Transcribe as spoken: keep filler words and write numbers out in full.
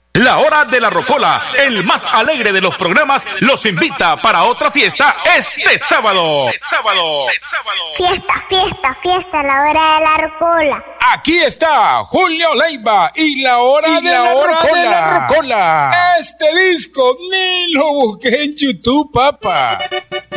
La Hora de la Rocola, el más alegre de los programas, los invita para otra fiesta este sábado. sábado. Fiesta, fiesta, fiesta, la Hora de la Rocola. Aquí está Julio Leiva y la Hora, y de, la la hora rocola. de la Rocola. Este disco ni lo busqué en YouTube, papá.